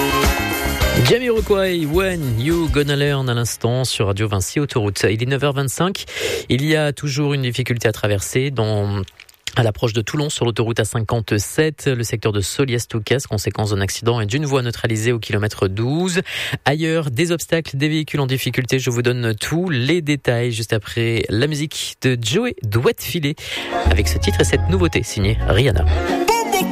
Jamiroquai, When You Gonna Learn à l'instant sur Radio Vinci Autoroute. Il est 9h25. Il y a toujours une difficulté à traverser à l'approche de Toulon sur l'autoroute A57, le secteur de Soliès-Toucas, conséquence d'un accident et d'une voie neutralisée au kilomètre 12. Ailleurs, des obstacles, des véhicules en difficulté. Je vous donne tous les détails juste après la musique de Joey Doit Filer avec ce titre et cette nouveauté signée Rihanna.